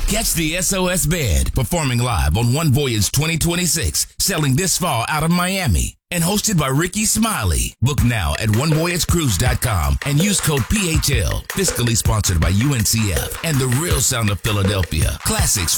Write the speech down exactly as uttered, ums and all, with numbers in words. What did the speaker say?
Catch the S O S Band performing live on One Voyage twenty twenty-six, sailing this fall out of Miami. And hosted by Ricky Smiley. Book now at one voyage cruise dot com and use code P H L. Fiscally sponsored by U N C F and the real sound of Philadelphia. Classics